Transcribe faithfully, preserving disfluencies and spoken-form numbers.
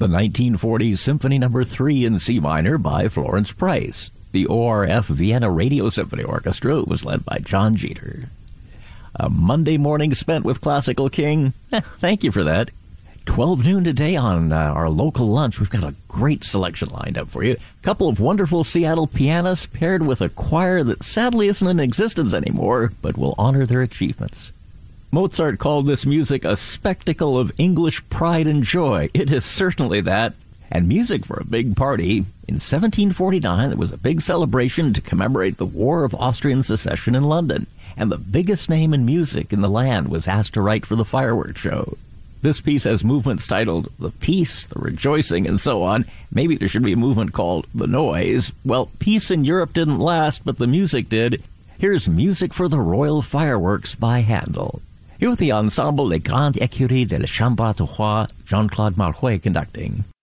The nineteen forties Symphony Number three in C minor by Florence Price. The O R F Vienna Radio Symphony Orchestra was led by John Jeter. A Monday morning spent with Classical King? Eh, thank you for that. twelve noon today on uh, our local lunch, we've got a great selection lined up for you. A couple of wonderful Seattle pianists paired with a choir that sadly isn't in existence anymore, but will honor their achievements. Mozart called this music a spectacle of English pride and joy. It is certainly that. And music for a big party. In seventeen forty-nine, there was a big celebration to commemorate the War of Austrian Secession in London. And the biggest name in music in the land was asked to write for the fireworks show. This piece has movements titled The Peace, The Rejoicing, and so on. Maybe there should be a movement called The Noise. Well, peace in Europe didn't last, but the music did. Here's Music for the Royal Fireworks by Handel. Here with the ensemble Les Grandes Écuries de la Chambre du Roi, Jean-Claude Marouet conducting.